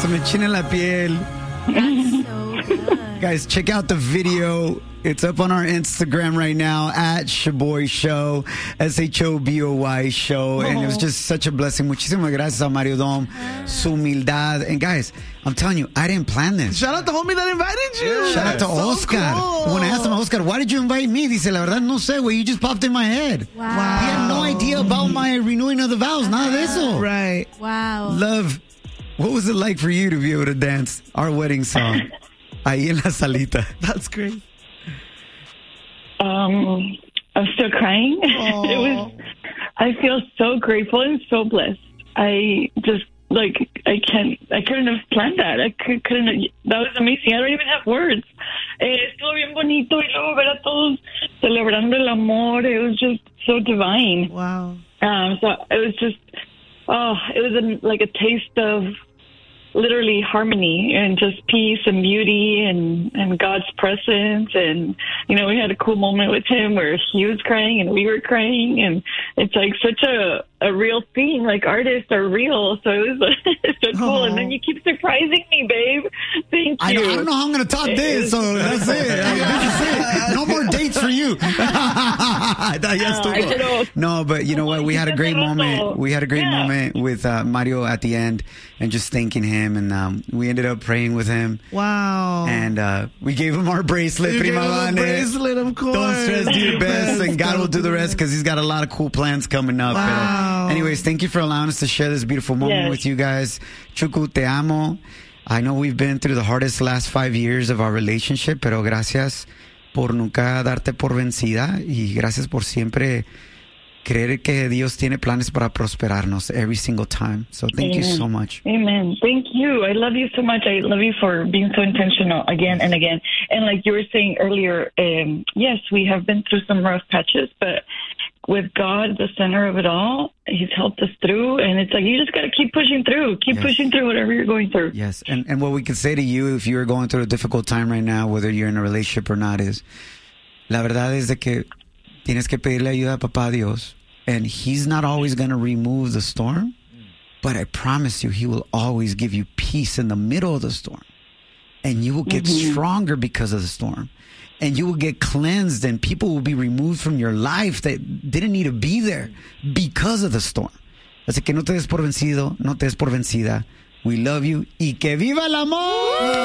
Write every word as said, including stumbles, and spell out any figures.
Se me enchina la piel. That's so good. Guys, check out the video. It's up on our Instagram right now at Shoboy Show, S H O B O Y Show. And it was just such a blessing. Muchísimas gracias a Mario Dom, su humildad. And guys, I'm telling you, I didn't plan this. Shout out to homie that invited you. Shout out to So Oscar. cool. When I asked him, Oscar, why did you invite me? Dice, la verdad, no sé, güey. You just popped in my head. Wow. He had no idea about my renewing of the vows. Nada de eso. Right. Wow. Love, what was it like for you to be able to dance our wedding song? Ahí en la salita. That's great. Um, I'm still crying. It was. I feel so grateful and so blessed. I just like I can't. I couldn't have planned that. I could, couldn't. Have, that was amazing. I don't even have words. Eh, estuvo bien bonito y luego ver a todos celebrando el amor. It was just so divine. Wow. Um, so it was just. Oh, it was a, like a taste of literally harmony and just peace and beauty and, and God's presence. And, you know, we had a cool moment with him where he was crying and we were crying. And it's like such a, a real thing. Like artists are real. So it was so cool. Oh. And then you keep surprising me, babe. Thank I, you. know, I don't know how I'm going to top this, so that's it. I mean, this is it. No more dates for you. No, I should've- No, but you know what? We had a great moment. We had a great Yeah. moment with uh, Mario at the end and just thanking him. And um, we ended up praying with him. Wow. And uh, we gave him our bracelet, You Prima gave him a Vane. bracelet, of course. Don't stress, do your best, and God will do the Don't rest because he's got a lot of cool plans coming up. Wow. But anyways, thank you for allowing us to share this beautiful moment Yes. with you guys. Chucu, te amo. I know we've been through the hardest last five years of our relationship, pero gracias por nunca darte por vencida y gracias por siempre creer que Dios tiene planes para prosperarnos every single time. So thank you Amen. so much. Amen. Thank you. I love you so much. I love you for being so intentional again and again. And like you were saying earlier, um, yes, we have been through some rough patches, but with God at the center of it all, he's helped us through. And it's like, you just got to keep pushing through. Keep Yes. pushing through whatever you're going through. Yes, and, and what we could say to you if you're going through a difficult time right now, whether you're in a relationship or not, is la verdad es de que tienes que pedirle ayuda a Papá Dios, and he's not always going to remove the storm, but I promise you he will always give you peace in the middle of the storm, and you will get Mm-hmm. stronger because of the storm, and you will get cleansed, and people will be removed from your life that didn't need to be there because of the storm. Así que no te des por vencido, no te des por vencida. We love you y que viva el amor.